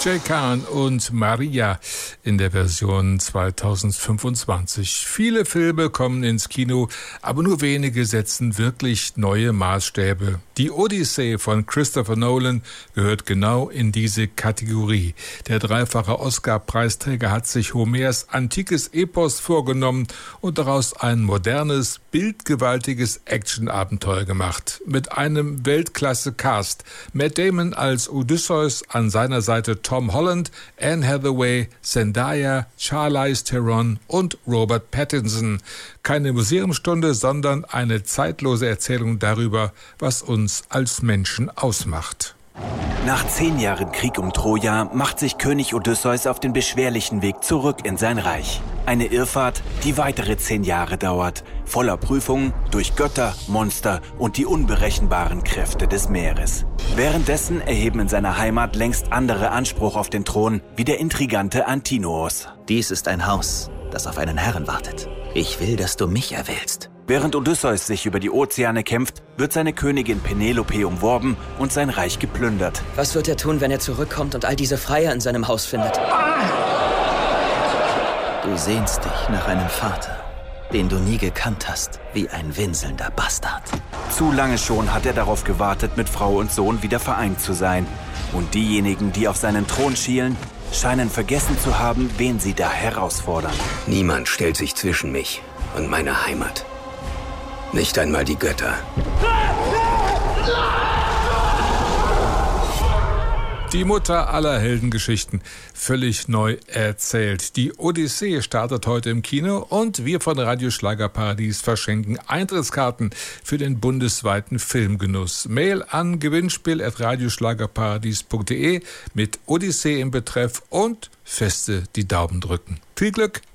Jay Khan und Maria in der Version 2025. Viele Filme kommen ins Kino, aber nur wenige setzen wirklich neue Maßstäbe. Die Odyssee von Christopher Nolan gehört genau in diese Kategorie. Der dreifache Oscar-Preisträger hat sich Homers antikes Epos vorgenommen und daraus ein modernes, bildgewaltiges Action-Abenteuer gemacht. Mit einem Weltklasse-Cast. Matt Damon als Odysseus, an seiner Seite Tom Holland, Anne Hathaway, Zendaya, Charlize Theron und Robert Pattinson. Keine Museumsstunde, sondern eine zeitlose Erzählung darüber, was uns als Menschen ausmacht. Nach 10 Jahren Krieg um Troja macht sich König Odysseus auf den beschwerlichen Weg zurück in sein Reich. Eine Irrfahrt, die weitere 10 Jahre dauert, voller Prüfungen durch Götter, Monster und die unberechenbaren Kräfte des Meeres. Währenddessen erheben in seiner Heimat längst andere Anspruch auf den Thron, wie der intrigante Antinoos. Dies ist ein Haus, das auf einen Herren wartet. Ich will, dass du mich erwählst. Während Odysseus sich über die Ozeane kämpft, wird seine Königin Penelope umworben und sein Reich geplündert. Was wird er tun, wenn er zurückkommt und all diese Freier in seinem Haus findet? Du sehnst dich nach einem Vater, den du nie gekannt hast, wie ein winselnder Bastard. Zu lange schon hat er darauf gewartet, mit Frau und Sohn wieder vereint zu sein. Und diejenigen, die auf seinen Thron schielen, scheinen vergessen zu haben, wen sie da herausfordern. Niemand stellt sich zwischen mich und meine Heimat. Nicht einmal die Götter. Die Mutter aller Heldengeschichten, völlig neu erzählt. Die Odyssee startet heute im Kino und wir von Radio Schlagerparadies verschenken Eintrittskarten für den bundesweiten Filmgenuss. Mail an gewinnspiel@radioschlagerparadies.de mit Odyssee im Betreff und feste die Daumen drücken. Viel Glück!